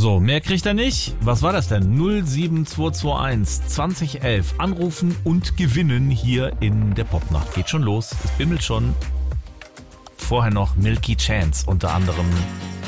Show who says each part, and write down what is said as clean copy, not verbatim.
Speaker 1: So, mehr kriegt er nicht. Was war das denn? 07221 2011. Anrufen und gewinnen hier in der Popnacht. Geht schon los. Es bimmelt schon. Vorher noch Milky Chance unter anderem.